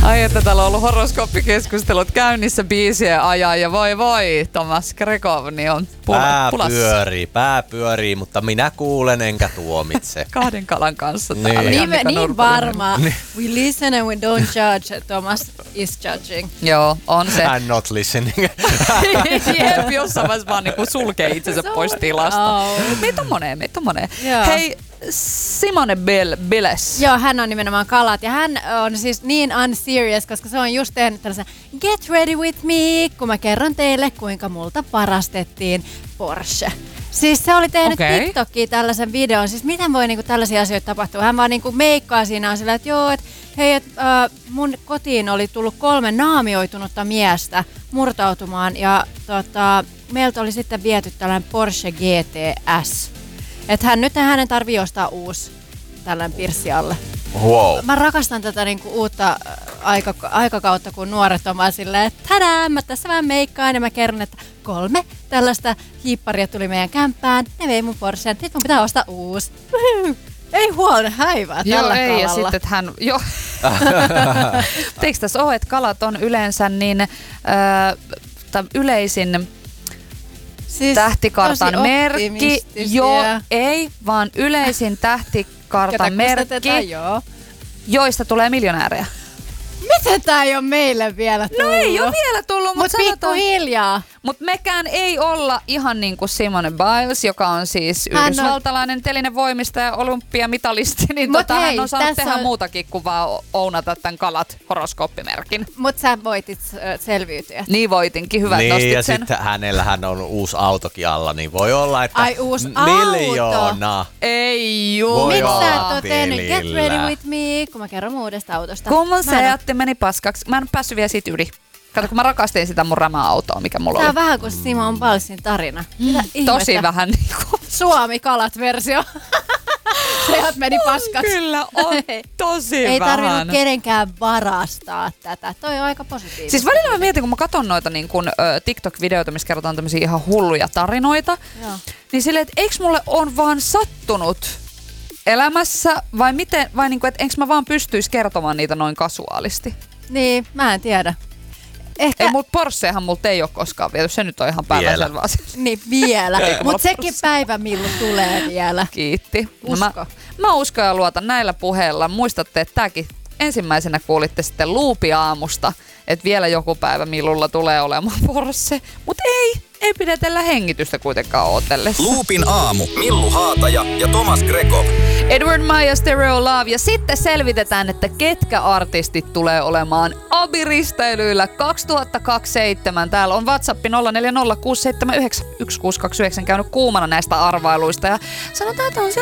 Ai että täällä on ollut horoskooppikeskustelut käynnissä biisien ajan ja voi, Tomas Grekov niin on pulassa. Pää pyörii, mutta minä kuulen enkä tuomitse. Kahden kalan kanssa täällä. Niin varma. We listen and we don't judge. Thomas is judging. Joo, on se. I'm not listening. Jep, jossain vaiheessa vaan niinku sulkee itsensä pois tilasta. Meitä on moneen. Hei, Simone Biles. Joo, hän on nimenomaan kalat ja hän on siis niin unserious, koska se on just tehnyt tällaisen Get ready with me, kun mä kerron teille, kuinka multa varastettiin Porsche. Siis se oli tehnyt TikTokiin tällaisen videon, siis miten voi niinku tällaisia asioita tapahtua. Hän vaan niinku meikkaa siinä on sillä, että joo, että hei, mun kotiin oli tullut 3 naamioitunutta miestä murtautumaan ja meiltä oli sitten viety tällainen Porsche GTS. Että hänen tarvii ostaa uusi tällainen pirssi alle. Wow. Mä rakastan tätä niinku uutta aikakautta, kun nuoret on vaan silleen, että tadää, mä tässä vähän meikkaan ja mä kerron, että 3 tällaista hiipparia tuli meidän kämppään. Ne vei mun Porschen, nyt mun pitää ostaa uusi. Ei huono häivää tällä kalalla. Ei, ja sitten hän, Teikö tässä ole, että kalat on yleensä niin yleisin siis tähtikartan merkki. Ei, vaan yleisin tähtikartan merkki, joista tulee miljonäärejä. Miten tää ei ole meille vielä tullut? No ei ole vielä tullut, mutta pikkuhiljaa. Mutta mekään ei olla ihan niin kuin Simone Biles, joka on siis yhdysvaltalainen telinevoimistaja ja olympiamitalisti, niin hän on saanut tehdä muutakin kuin vaan ounata tämän kalat horoskooppimerkin. Mutta sä voitit selviytyä. Niin voitinkin, hyvä nostit sen. Ja sitten hänellähän on uusi autokin alla, niin voi olla, että uusi miljoona. Auto. Ei juu. Miksi sä et ole tehnyt Get ready with me, kun mä kerron uudesta autosta? Kun mun Seatti meni paskaksi, mä en päässyt vielä siitä yli. Kato, kun mä rakastin sitä mun rämäautoa, mikä mulla oli. Tää on vähän kuin Simon Bilesin tarina. Tosi vähän niinku. Suomi-kalat-versio. Sehat meni paskaksi. Kyllä, on tosi Ei vähän. Ei tarvinnut kenenkään varastaa tätä. Toi on aika positiivista. Siis välillä mä mietin, kun mä katson noita niin kun, TikTok-videoita, missä kerrotaan tämmöisiä ihan hulluja tarinoita, niin silleen, että eikö mulle on vaan sattunut elämässä, vai miten, vai niin kuin, että enkö mä vaan pystyisi kertomaan niitä noin kasuaalisti? Niin, mä en tiedä. Ehkä... Ei, mut Porschehan multa ei ole koskaan viety, se nyt on ihan päiväselvä asia. Niin, vielä. Mut sekin päivä, milloin tulee vielä. Kiitti. Usko. No mä uskon ja luotan näillä puheilla. Muistatte, että tääkin ensimmäisenä kuulitte sitten Luupi-aamusta, että vielä joku päivä millulla tulee olemaan Porsche. Mut ei pidetellä hengitystä kuitenkaan ootellessa. Luupin aamu. Millu Haataja ja Tomas Grekov. Edward Maja, Stereo Love. Ja sitten selvitetään, että ketkä artistit tulee olemaan abiristeilyillä 2027. Täällä on WhatsApp 0406791629 käynyt kuumana näistä arvailuista. Ja sanotaan, että on se